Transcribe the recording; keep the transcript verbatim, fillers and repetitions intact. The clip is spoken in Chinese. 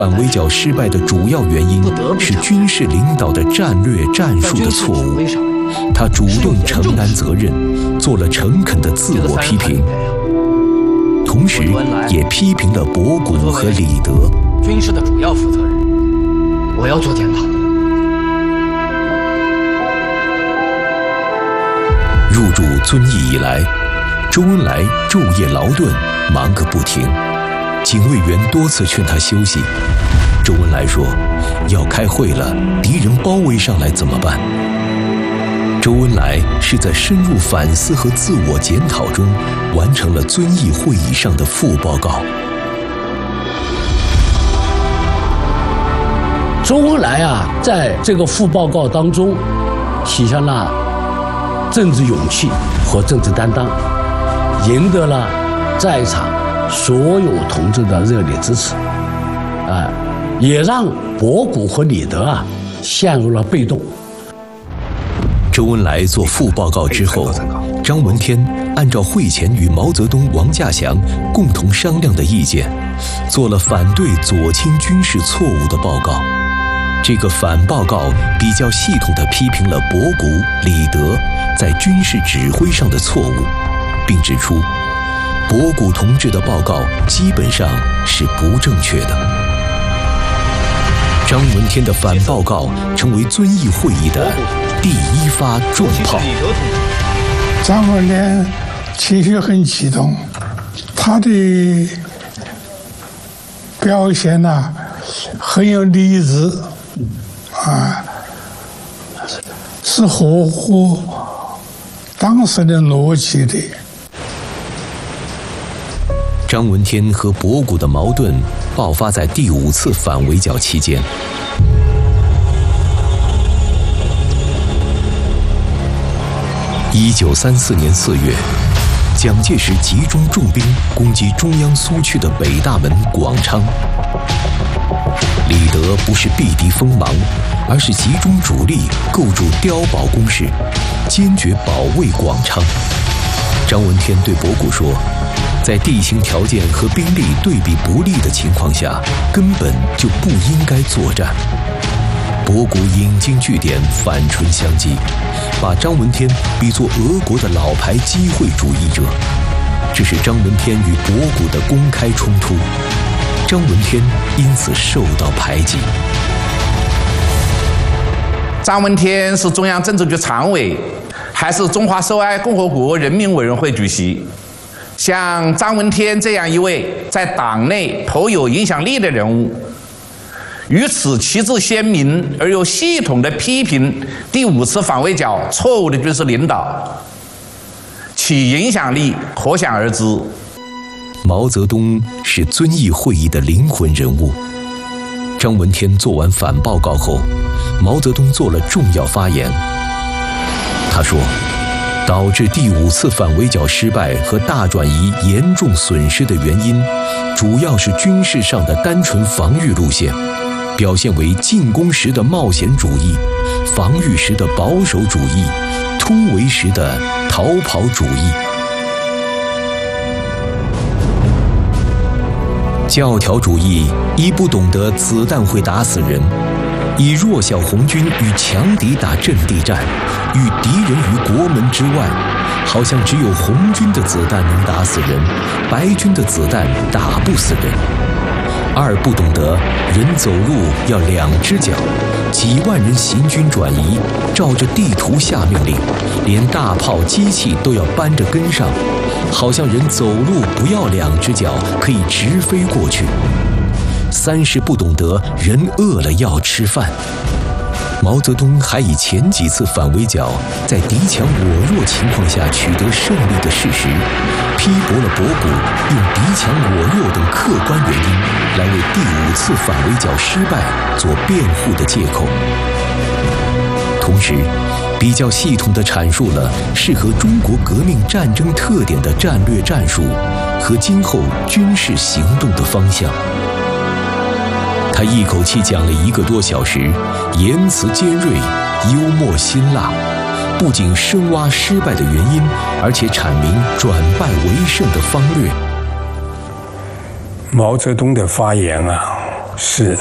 反围剿失败的主要原因是军事领导的战略战术的错误。他主动承担责任，做了诚恳的自我批评，同时也批评了博古和李德。 军事的主要负责人，我要做检讨。 入主遵义以来，周恩来昼夜劳顿，忙个不停。警卫员多次劝他休息，周恩来说：“要开会了，敌人包围上来怎么办？”周恩来是在深入反思和自我检讨中，完成了遵义会议上的副报告。 周恩来啊，在这个副报告当中，体现了政治勇气和政治担当，赢得了在场所有同志的热烈支持，啊，也让博古和李德啊陷入了被动。 周恩来做副报告之后，张闻天按照会前与毛泽东、王稼祥共同商量的意见，做了反对左倾军事错误的报告。这个反报告比较系统地批评了博古、李德在军事指挥上的错误，并指出博古同志的报告基本上是不正确的。张闻天的反报告成为遵义会议的第一发重炮。 张闻天情绪很激动，他的表现呢、啊、很有理智，啊，是合乎当时的逻辑的。 张闻天和博古的矛盾爆发在第五次反围剿期间。一九三四年四月，蒋介石集中重兵攻击中央苏区的北大门广昌。李德不是避敌锋芒，而是集中主力构筑碉堡工事，坚决保卫广昌。张闻天对博古说，在地形条件和兵力对比不利的情况下，根本就不应该作战。博古引经据典，反唇相讥，把张闻天比作俄国的老牌机会主义者。这是张闻天与博古的公开冲突，张闻天因此受到排挤。 张闻天是中央政治局常委，还是中华受爱共和国人民委员会主席。像张闻天这样一位在党内颇有影响力的人物，与此旗帜鲜明而又系统的批评第五次反围剿错误的军事领导，其影响力可想而知。 毛泽东是遵义会议的灵魂人物。张闻天做完反报告后，毛泽东做了重要发言。他说，导致第五次反围剿失败和大转移严重损失的原因，主要是军事上的单纯防御路线，表现为进攻时的冒险主义，防御时的保守主义，突围时的逃跑主义。教条主义一不懂得子弹会打死人，以弱小红军与强敌打阵地战，与敌人于国门之外，好像只有红军的子弹能打死人，白军的子弹打不死人。二不懂得人走路要两只脚，几万人行军转移，照着地图下命令，连大炮机器都要搬着跟上，好像人走路不要两只脚可以直飞过去。三是不懂得人饿了要吃饭。毛泽东还以前几次反围剿在敌强我弱情况下取得胜利的事实，批驳了博古用敌强我弱等客观原因来为第五次反围剿失败做辩护的借口。同时，比较系统地阐述了适合中国革命战争特点的战略战术和今后军事行动的方向。他一口气讲了一个多小时，言辞尖锐，幽默辛辣，不仅深挖失败的原因，而且阐明转败为胜的方略。 毛泽东的发言啊， 是。